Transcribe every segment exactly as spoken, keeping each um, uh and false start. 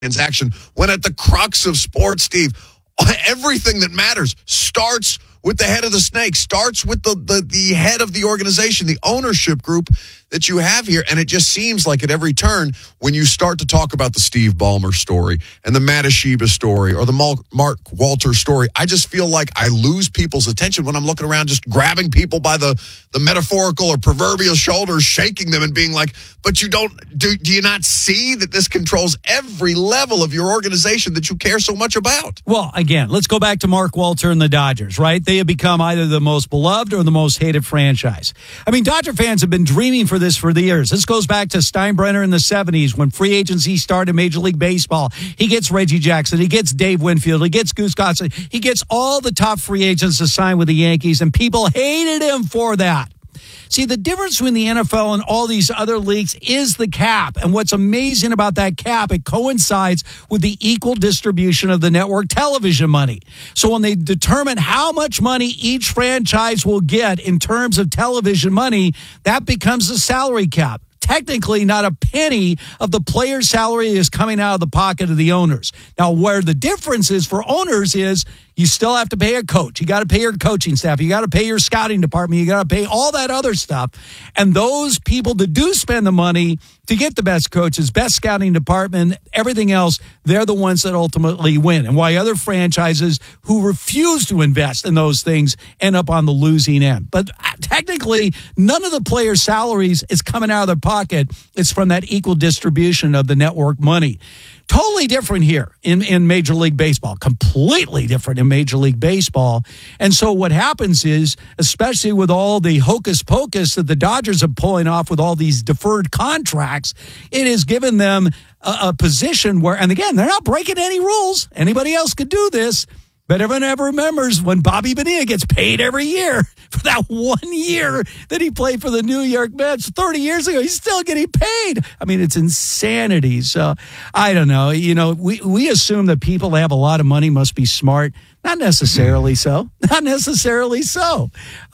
transaction when at the crux of sports, Steve, everything that matters starts with the head of the snake, starts with the, the, the head of the organization, the ownership group that you have here. And it just seems like at every turn, when you start to talk about the Steve Ballmer story and the Matasheba story or the Mark Walter story, I just feel like I lose people's attention when I'm looking around just grabbing people by the, the metaphorical or proverbial shoulders, shaking them and being like, but you don't, do, do you not see that this controls every level of your organization that you care so much about? Well, again, let's go back to Mark Walter and the Dodgers, right? They have become either the most beloved or the most hated franchise. I mean, Dodger fans have been dreaming for this for the years. This goes back to Steinbrenner in the seventies when free agency started Major League Baseball. He gets Reggie Jackson. He gets Dave Winfield. He gets Goose Gossett. He gets all the top free agents to sign with the Yankees, and people hated him for that. See, the difference between the N F L and all these other leagues is the cap. And what's amazing about that cap, it coincides with the equal distribution of the network television money. So when they determine how much money each franchise will get in terms of television money, that becomes the salary cap. Technically, not a penny of the player's salary is coming out of the pocket of the owners. Now, where the difference is for owners is you still have to pay a coach. You got to pay your coaching staff. You got to pay your scouting department. You got to pay all that other stuff. And those people that do spend the money to get the best coaches, best scouting department, everything else, they're the ones that ultimately win. And why other franchises who refuse to invest in those things end up on the losing end. But technically, none of the players' salaries is coming out of their pocket. It's from that equal distribution of the network money. Totally different here in, in Major League Baseball. Completely different in Major League Baseball. And so what happens is, especially with all the hocus pocus that the Dodgers are pulling off with all these deferred contracts, it has given them a, a position where, and again, they're not breaking any rules. Anybody else could do this. But everyone ever remembers when Bobby Bonilla gets paid every year for that one year that he played for the New York Mets thirty years ago. He's still getting paid. I mean, it's insanity. So I don't know. You know, we, we assume that people that have a lot of money must be smart. Not necessarily so. Not necessarily so.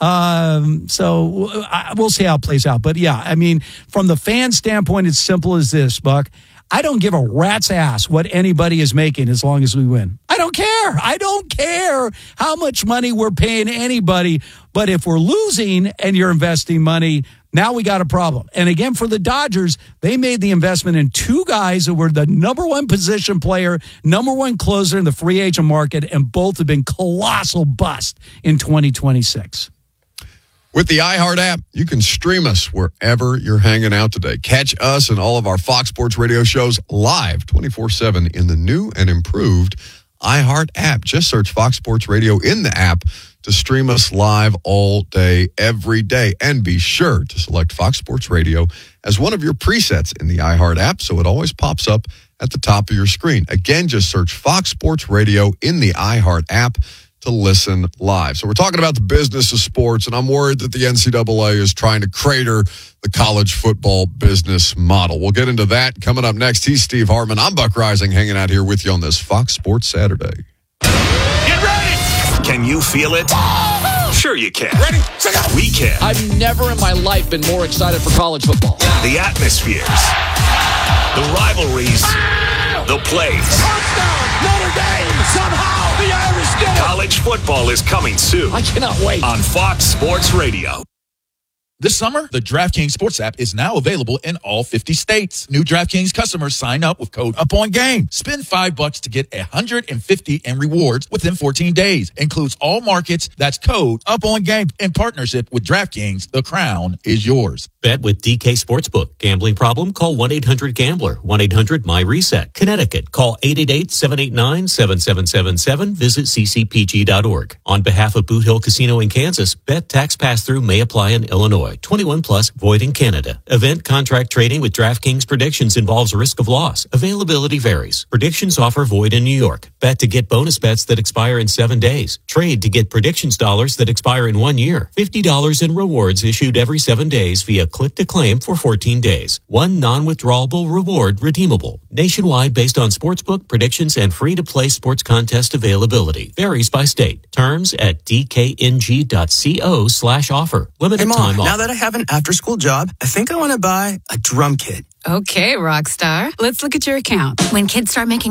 Um, so I, we'll see how it plays out. But yeah, I mean, from the fan standpoint, it's simple as this, Buck. I don't give a rat's ass what anybody is making as long as we win. I don't care. I don't care how much money we're paying anybody. But if we're losing and you're investing money, now we got a problem. And again, for the Dodgers, they made the investment in two guys who were the number one position player, number one closer in the free agent market, and both have been colossal bust in twenty twenty-six. With the iHeart app, you can stream us wherever you're hanging out today. Catch us and all of our Fox Sports Radio shows live twenty-four seven in the new and improved iHeart app. Just search Fox Sports Radio in the app to stream us live all day, every day. And be sure to select Fox Sports Radio as one of your presets in the iHeart app so it always pops up at the top of your screen. Again, just search Fox Sports Radio in the iHeart app to listen live. So we're talking about the business of sports, and I'm worried that the N C double A is trying to crater the college football business model. We'll get into that coming up next. He's Steve Hartman. I'm Buck Rising, hanging out here with you on this Fox Sports Saturday. Get ready! Can you feel it? Sure you can. Ready? We can. I've never in my life been more excited for college football. The atmospheres, the rivalries, the plays. Touchdown, Notre Dame, somehow the Irish did it. College football is coming soon. I cannot wait. On Fox Sports Radio. This summer, the DraftKings Sports app is now available in all fifty states. New DraftKings customers sign up with code UPONGAME. Spend five bucks to get one hundred fifty in rewards within fourteen days. Includes all markets. That's code UPONGAME. In partnership with DraftKings, the crown is yours. Bet with D K Sportsbook. Gambling problem? Call one eight hundred gambler. one eight hundred my reset. Connecticut. Call eight eight eight, seven eight nine, seven seven seven seven. Visit c c p g dot org. On behalf of Boot Hill Casino in Kansas, bet tax pass-through may apply in Illinois. twenty-one plus, void in Canada. Event contract trading with DraftKings Predictions involves risk of loss. Availability varies. Predictions offer void in New York. Bet to get bonus bets that expire in seven days. Trade to get predictions dollars that expire in one year. fifty dollars in rewards issued every seven days via click to claim for fourteen days. One non-withdrawable reward redeemable. Nationwide based on sportsbook, predictions, and free-to-play sports contest availability. Varies by state. Terms at d k n g dot co slash offer. Limited Hey, Mom, time now offer. that I have an after-school job, I think I want to buy a drum kit. Okay, rock star. Let's look at your account. When kids start making